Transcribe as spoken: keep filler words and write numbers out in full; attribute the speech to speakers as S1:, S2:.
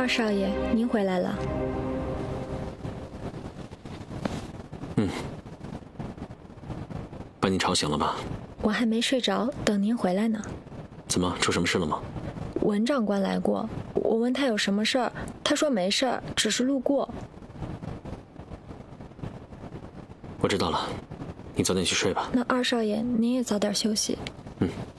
S1: 二少爷，您回来了。
S2: 嗯，把你吵醒了吧？
S1: 我还没睡着，等您回来呢。
S2: 怎么，出什么事了吗？
S1: 文长官来过，我问他有什么事儿，他说没事儿，只是路过。
S2: 我知道了，你早点去睡吧。
S1: 那二少爷，您也早点休息。